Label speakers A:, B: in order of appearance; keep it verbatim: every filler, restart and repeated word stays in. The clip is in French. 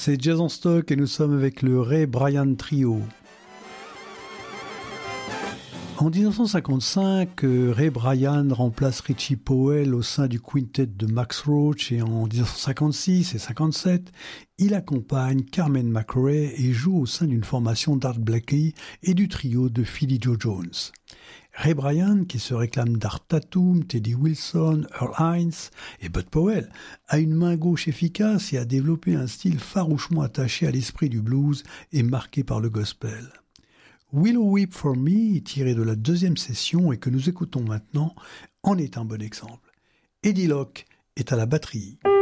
A: C'est Jazz en Stock et nous sommes avec le Ray Bryant Trio. En dix-neuf cent cinquante-cinq, Ray Bryant remplace Richie Powell au sein du quintet de Max Roach et en dix-neuf cent cinquante-six et cinquante-sept, il accompagne Carmen McRae et joue au sein d'une formation d'Art Blakey et du trio de Philly Joe Jones. Ray Bryant, qui se réclame d'Art Tatum, Teddy Wilson, Earl Hines et Bud Powell, a une main gauche efficace et a développé un style farouchement attaché à l'esprit du blues et marqué par le gospel. Willow Weep for Me, tiré de la deuxième session et que nous écoutons maintenant, en est un bon exemple. Eddie Locke est à la batterie.